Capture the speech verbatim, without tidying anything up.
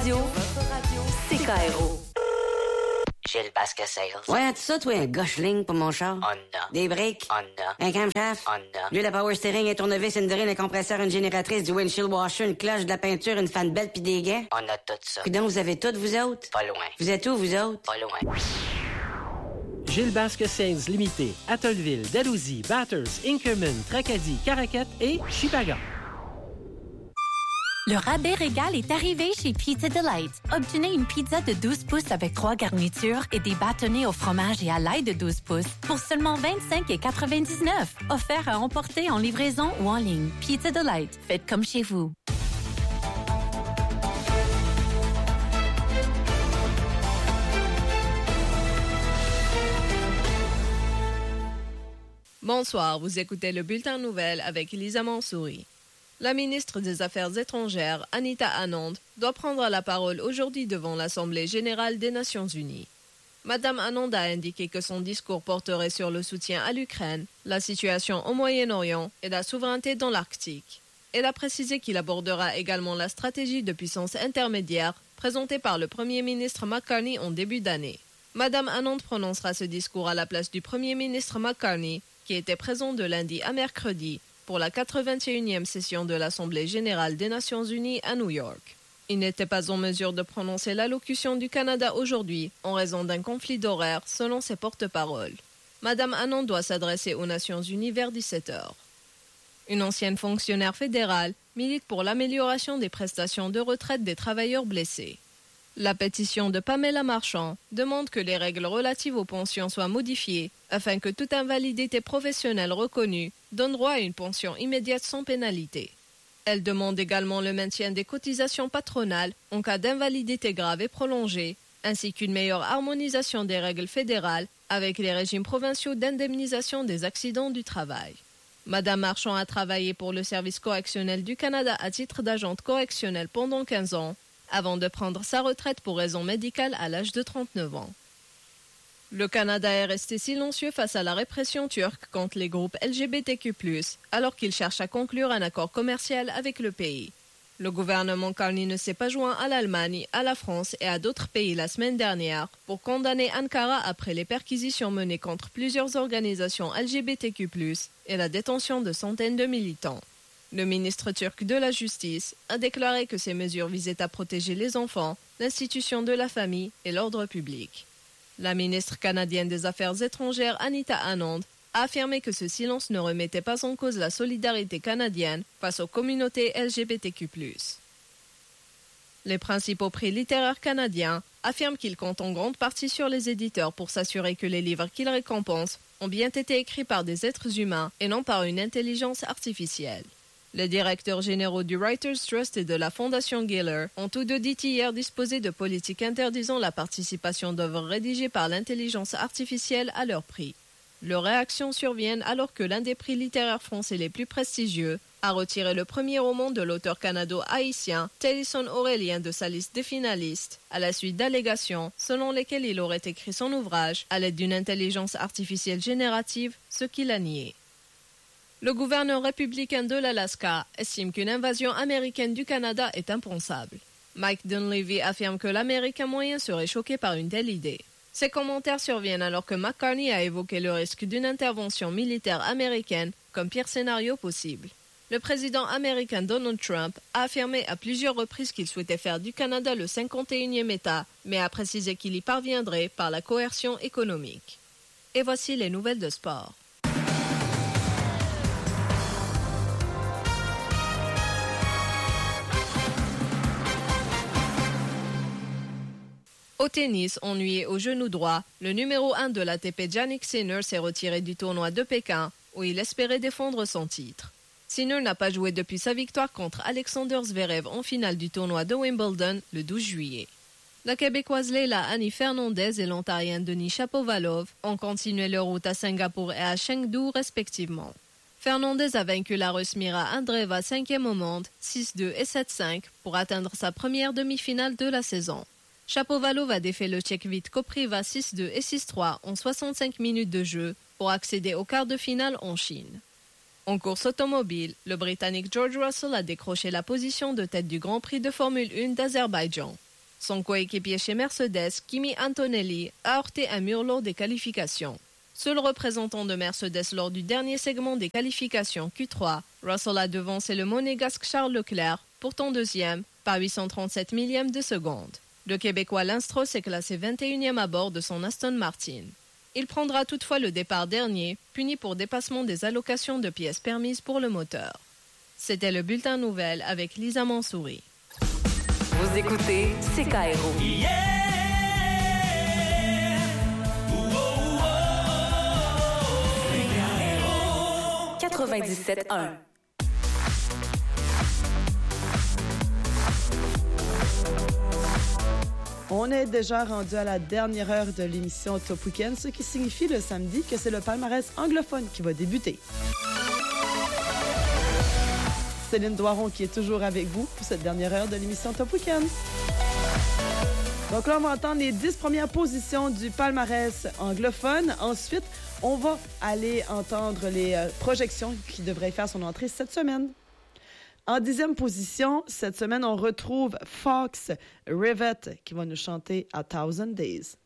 radio, votre radio, c'est K R O. Gilles Basque Sales. Ouais, tout ça, toi, un gauche-ligne pour mon char. On a. Des briques. On a. Un camshaft. On a. L'huile à power steering, un tournevis, une drille, un compresseur, une génératrice, du windshield washer, une cloche, de la peinture, une fan belt pis des gants. On a tout ça. Puis donc, vous avez tout, vous autres? Pas loin. Vous êtes où, vous autres? Pas loin. Gilles Basque Sales Limité, Atollville, Dalhousie, Batters, Inkerman, Tracadie, Caracat et Chipagan. Le rabais régal est arrivé chez Pizza Delight. Obtenez une pizza de douze pouces avec trois garnitures et des bâtonnets au fromage et à l'ail de douze pouces pour seulement vingt-cinq dollars quatre-vingt-dix-neuf. Offert à emporter en livraison ou en ligne. Pizza Delight. Faites comme chez vous. Bonsoir, vous écoutez le Bulletin de Nouvelles avec Elisa Mansouri. La ministre des Affaires étrangères, Anita Anand, doit prendre la parole aujourd'hui devant l'Assemblée générale des Nations unies. Madame Anand a indiqué que son discours porterait sur le soutien à l'Ukraine, la situation au Moyen-Orient et la souveraineté dans l'Arctique. Elle a précisé qu'il abordera également la stratégie de puissance intermédiaire présentée par le Premier ministre Mark Carney en début d'année. Madame Anand prononcera ce discours à la place du Premier ministre Mark Carney, qui était présent de lundi à mercredi, pour la quatre-vingt-et-unième session de l'Assemblée générale des Nations unies à New York. Il n'était pas en mesure de prononcer l'allocution du Canada aujourd'hui en raison d'un conflit d'horaire selon ses porte-paroles. Madame Anand doit s'adresser aux Nations unies vers dix-sept heures. Une ancienne fonctionnaire fédérale milite pour l'amélioration des prestations de retraite des travailleurs blessés. La pétition de Pamela Marchand demande que les règles relatives aux pensions soient modifiées afin que toute invalidité professionnelle reconnue donne droit à une pension immédiate sans pénalité. Elle demande également le maintien des cotisations patronales en cas d'invalidité grave et prolongée, ainsi qu'une meilleure harmonisation des règles fédérales avec les régimes provinciaux d'indemnisation des accidents du travail. Madame Marchand a travaillé pour le Service correctionnel du Canada à titre d'agente correctionnelle pendant quinze ans, avant de prendre sa retraite pour raison médicale à l'âge de trente-neuf ans. Le Canada est resté silencieux face à la répression turque contre les groupes L G B T Q plus, alors qu'il cherche à conclure un accord commercial avec le pays. Le gouvernement Carney ne s'est pas joint à l'Allemagne, à la France et à d'autres pays la semaine dernière pour condamner Ankara après les perquisitions menées contre plusieurs organisations L G B T Q plus, et la détention de centaines de militants. Le ministre turc de la Justice a déclaré que ces mesures visaient à protéger les enfants, l'institution de la famille et l'ordre public. La ministre canadienne des Affaires étrangères Anita Anand a affirmé que ce silence ne remettait pas en cause la solidarité canadienne face aux communautés L G B T Q plus. Les principaux prix littéraires canadiens affirment qu'ils comptent en grande partie sur les éditeurs pour s'assurer que les livres qu'ils récompensent ont bien été écrits par des êtres humains et non par une intelligence artificielle. Les directeurs généraux du Writers Trust et de la Fondation Giller ont tous deux dit hier disposer de politiques interdisant la participation d'œuvres rédigées par l'intelligence artificielle à leur prix. Leurs réactions surviennent alors que l'un des prix littéraires français les plus prestigieux a retiré le premier roman de l'auteur canado-haïtien Tennyson Aurélien de sa liste des finalistes, à la suite d'allégations selon lesquelles il aurait écrit son ouvrage à l'aide d'une intelligence artificielle générative, ce qu'il a nié. Le gouverneur républicain de l'Alaska estime qu'une invasion américaine du Canada est impensable. Mike Dunleavy affirme que l'Américain moyen serait choqué par une telle idée. Ces commentaires surviennent alors que Mark Carney a évoqué le risque d'une intervention militaire américaine comme pire scénario possible. Le président américain Donald Trump a affirmé à plusieurs reprises qu'il souhaitait faire du Canada le cinquante et unième État, mais a précisé qu'il y parviendrait par la coercion économique. Et voici les nouvelles de sport. Au tennis, ennuyé au genou droit, le numéro un de l'A T P Jannik Sinner s'est retiré du tournoi de Pékin, où il espérait défendre son titre. Sinner n'a pas joué depuis sa victoire contre Alexander Zverev en finale du tournoi de Wimbledon le douze juillet. La Québécoise Leila Annie Fernandez et l'Ontarien Denis Shapovalov ont continué leur route à Singapour et à Chengdu respectivement. Fernandez a vaincu la Russe Mira Andreeva cinquième au monde, six deux et sept cinq, pour atteindre sa première demi-finale de la saison. Shapovalov a défait le Tchèque Vít Kopriva six deux et six trois en soixante-cinq minutes de jeu pour accéder au quart de finale en Chine. En course automobile, le Britannique George Russell a décroché la position de tête du Grand Prix de Formule un d'Azerbaïdjan. Son coéquipier chez Mercedes, Kimi Antonelli, a heurté un mur lors des qualifications. Seul représentant de Mercedes lors du dernier segment des qualifications Q trois, Russell a devancé le monégasque Charles Leclerc, pourtant deuxième, par huit cent trente-sept millièmes de seconde. Le Québécois Lance Stroll s'est classé vingt et unième à bord de son Aston Martin. Il prendra toutefois le départ dernier, puni pour dépassement des allocations de pièces permises pour le moteur. C'était le Bulletin Nouvelles avec Lisa Mansouri. Vous écoutez C K R O. Yeah! quatre-vingt-dix-sept un. On est déjà rendu à la dernière heure de l'émission Top Weekend, ce qui signifie le samedi que c'est le palmarès anglophone qui va débuter. Céline Doiron qui est toujours avec vous pour cette dernière heure de l'émission Top Weekend. Donc là, on va entendre les dix premières positions du palmarès anglophone. Ensuite, on va aller entendre les euh, projections qui devraient faire son entrée cette semaine. En dixième position, cette semaine, on retrouve Fox Rivet qui va nous chanter A Thousand Days.